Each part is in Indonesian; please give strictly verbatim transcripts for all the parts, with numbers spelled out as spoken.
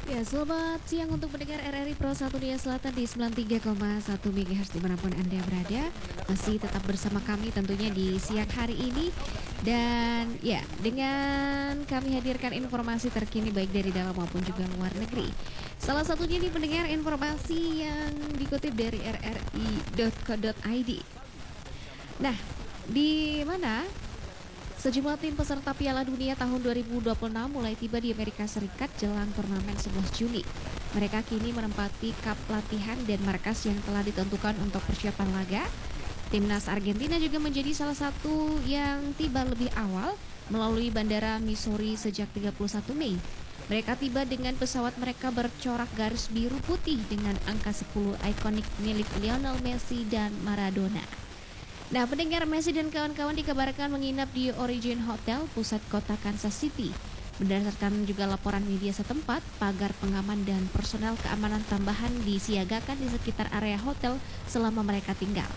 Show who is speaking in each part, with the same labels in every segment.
Speaker 1: Ya, selamat siang untuk pendengar R R I Pro satu Nia Selatan di sembilan puluh tiga koma satu MHz dimanapun Anda berada. Masih tetap bersama kami tentunya di siang hari ini. Dan ya, dengan kami hadirkan informasi terkini baik dari dalam maupun juga luar negeri. Salah satunya nih pendengar informasi yang dikutip dari r r i titik co titik i d. Nah, di mana sejumlah tim peserta Piala Dunia tahun dua ribu dua puluh enam mulai tiba di Amerika Serikat jelang turnamen sebelas Juni. Mereka kini menempati kap latihan dan markas yang telah ditentukan untuk persiapan laga. Timnas Argentina juga menjadi salah satu yang tiba lebih awal melalui Bandara Missouri sejak tiga puluh satu Mei. Mereka tiba dengan pesawat mereka bercorak garis biru putih dengan angka sepuluh ikonik milik Lionel Messi dan Maradona. Nah, pendengar, Messi dan kawan-kawan dikabarkan menginap di Origin Hotel, pusat kota Kansas City. Berdasarkan juga laporan media setempat, pagar pengaman dan personel keamanan tambahan disiagakan di sekitar area hotel selama mereka tinggal.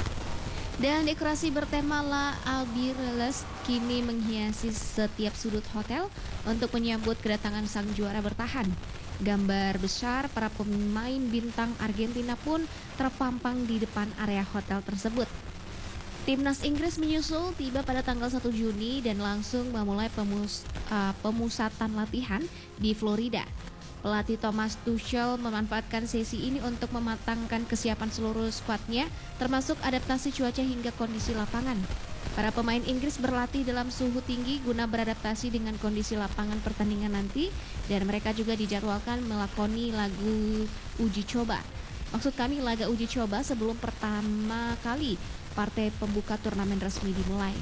Speaker 1: Dan dekorasi bertema La Albireles kini menghiasi setiap sudut hotel untuk menyambut kedatangan sang juara bertahan. Gambar besar para pemain bintang Argentina pun terpampang di depan area hotel tersebut. Timnas Inggris menyusul tiba pada tanggal satu Juni dan langsung memulai pemus, uh, pemusatan latihan di Florida. Pelatih Thomas Tuchel memanfaatkan sesi ini untuk mematangkan kesiapan seluruh skuadnya, termasuk adaptasi cuaca hingga kondisi lapangan. Para pemain Inggris berlatih dalam suhu tinggi guna beradaptasi dengan kondisi lapangan pertandingan nanti, dan mereka juga dijadwalkan melakoni lagu uji coba. Maksud kami laga uji coba sebelum pertama kali partai pembuka turnamen resmi dimulai.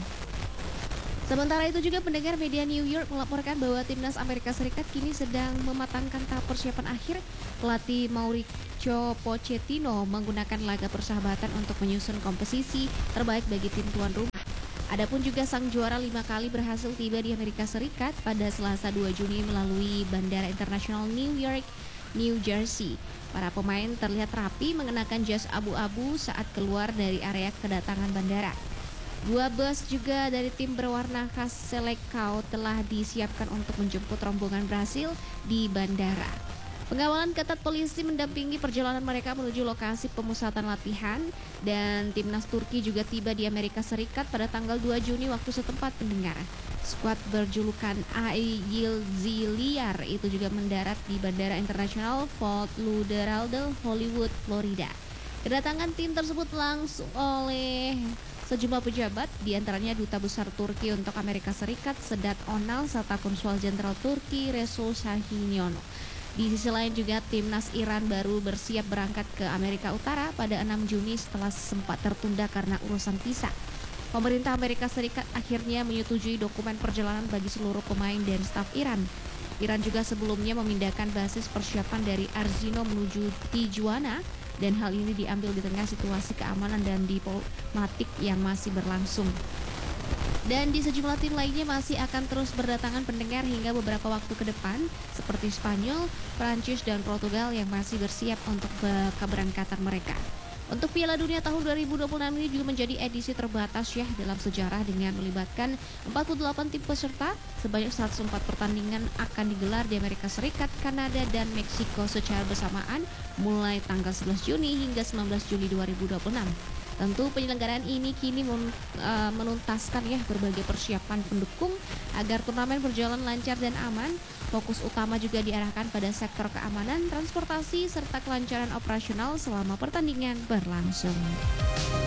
Speaker 1: Sementara itu juga pendengar, media New York melaporkan bahwa timnas Amerika Serikat kini sedang mematangkan tahap persiapan akhir. Pelatih Mauricio Pochettino menggunakan laga persahabatan untuk menyusun komposisi terbaik bagi tim tuan rumah. Adapun juga sang juara lima kali berhasil tiba di Amerika Serikat pada Selasa dua Juni melalui Bandara Internasional New York, New Jersey. Para pemain terlihat rapi mengenakan jas abu-abu saat keluar dari area kedatangan bandara. Dua bus juga dari tim berwarna khas Selecao telah disiapkan untuk menjemput rombongan Brasil di bandara. Pengawalan ketat polisi mendampingi perjalanan mereka menuju lokasi pemusatan latihan, dan timnas Turki juga tiba di Amerika Serikat pada tanggal dua Juni waktu setempat, pendengar. Skuad berjulukan Ay Yildiz itu juga mendarat di Bandara Internasional Fort Lauderdale, Hollywood, Florida. Kedatangan tim tersebut langsung oleh sejumlah pejabat, diantaranya Duta Besar Turki untuk Amerika Serikat Sedat Onal serta Konsul Jenderal Turki Resul Şahinioğlu. Di sisi lain juga timnas Iran baru bersiap berangkat ke Amerika Utara pada enam Juni setelah sempat tertunda karena urusan visa. Pemerintah Amerika Serikat akhirnya menyetujui dokumen perjalanan bagi seluruh pemain dan staf Iran. Iran juga sebelumnya memindahkan basis persiapan dari Arzino menuju Tijuana, dan hal ini diambil di tengah situasi keamanan dan diplomatik yang masih berlangsung. Dan di sejumlah tim lainnya masih akan terus berdatangan, pendengar, hingga beberapa waktu ke depan, seperti Spanyol, Prancis, dan Portugal yang masih bersiap untuk keberangkatan mereka. Untuk Piala Dunia tahun dua ribu dua puluh enam ini juga menjadi edisi terbatas ya dalam sejarah, dengan melibatkan empat puluh delapan tim peserta. Sebanyak seratus empat pertandingan akan digelar di Amerika Serikat, Kanada, dan Meksiko secara bersamaan mulai tanggal sebelas Juni hingga sembilan belas Juli dua ribu dua puluh enam. Tentu penyelenggaraan ini kini menuntaskan ya berbagai persiapan pendukung agar turnamen berjalan lancar dan aman. Fokus utama juga diarahkan pada sektor keamanan, transportasi, serta kelancaran operasional selama pertandingan berlangsung.